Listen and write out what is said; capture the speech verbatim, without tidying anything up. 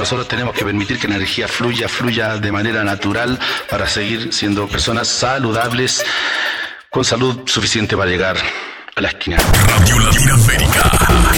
nosotros tenemos que permitir que la energía fluya, fluya de manera natural para seguir siendo personas saludables, con salud suficiente para llegar a la esquina. Radio Latinoamérica.